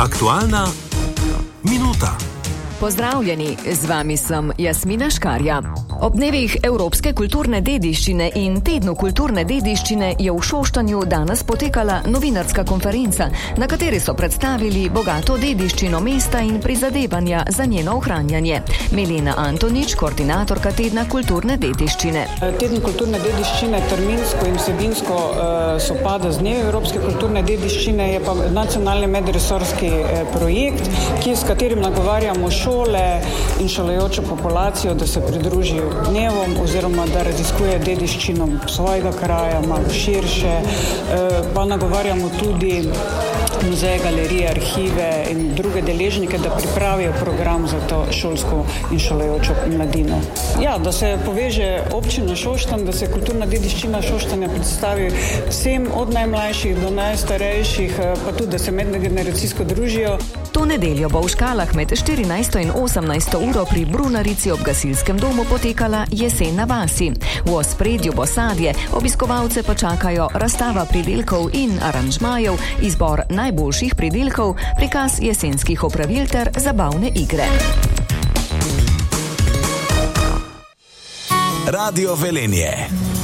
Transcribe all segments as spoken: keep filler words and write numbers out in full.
Aktualna minuta. Pozdravljeni, z vami sem Jasmina Škarja. Ob dnevih Evropske kulturne dediščine in Tednu kulturne dediščine je v Šoštanju danes potekala novinarska konferenca, na kateri so predstavili bogato dediščino mesta in prizadevanja za njeno ohranjanje. Milena Antonič, koordinatorka Tedna kulturne dediščine. Teden kulturne dediščine terminsko in vsebinsko uh, sopada z dnevi Evropske kulturne dediščine, je pa nacionalni medresorski uh, projekt, ki, s katerim nagovarjamo šole in šolajočo populacijo, da se pridružijo dnevom oziroma da raziskuje dediščino svojega kraja, malo širše, pa nagovarjamo tudi muzeje, galerije, arhive in druge deležnike, da pripravijo program za to šolsko in šolajočo mladino. Ja, da se poveže občina Šoštanj, da se kulturna dediščina Šoštanja predstavi vsem od najmlajših do najstarejših, pa tudi, da se medgeneracijsko družijo. To nedeljo bo v škalah med štirinajsto in osemnajsto uro pri Brunarici ob gasilskem domu potekala Jesen na vasi. V ospredju bo sadje, obiskovalce pa čakajo razstava pridelkov in aranžmajev, izbor najboljših pridelkov, prikaz jesenskih opravil ter zabavne igre. Radio Velenje.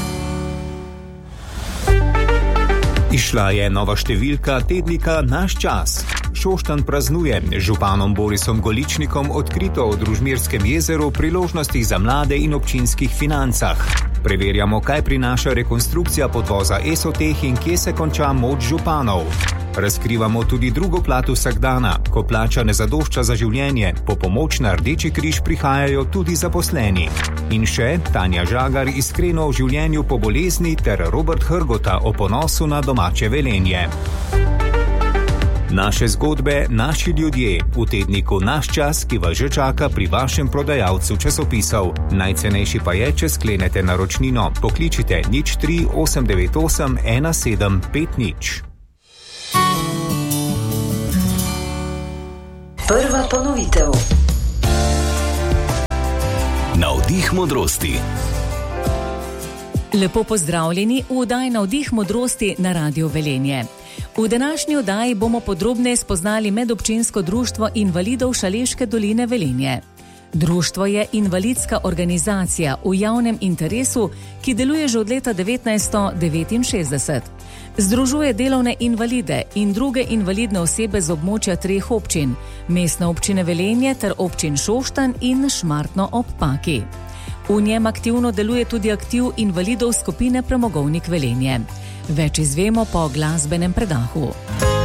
Išla je nova številka tednika Naš čas. Šoštanj praznuje z županom Borisom Goličnikom odkrito o Družmirskem jezeru, priložnostih za mlade in občinskih financah. Preverjamo, kaj prinaša rekonstrukcija podvoza Esoteh in kje se konča moč županov. Razkrivamo tudi drugo plat vsakdana, ko plača ne zadošča za življenje, po pomoč na Rdeči križ prihajajo tudi zaposleni. In še Tanja Žagar iskreno o življenju po bolezni ter Robert Hrgota o ponosu na domače Velenje. Naše zgodbe, naši ljudje v tedniku Naš čas, ki vas že čaka pri vašem prodajalcu časopisov. Najcenejši pa je, če sklenete naročnino. Pokličite nič tri osem devet osem ena sedem pet nič. Prva ponovitev. Navdih modrosti. Lepo pozdravljeni v oddaji Navdih modrosti na Radio Velenje. V današnji oddaji bomo podrobneje spoznali medobčinsko društvo invalidov Šaleške doline Velenje. Društvo je invalidska organizacija v javnem interesu, ki deluje že od leta devetnajststo devetinšestdeset. Združuje delovne invalide in druge invalidne osebe z območja treh občin, mestne občine Velenje ter občin Šoštanj in Šmartno ob Paki. V njem aktivno deluje tudi aktiv invalidov skupine Premogovnik Velenje. Več izvemo po glasbenem predahu.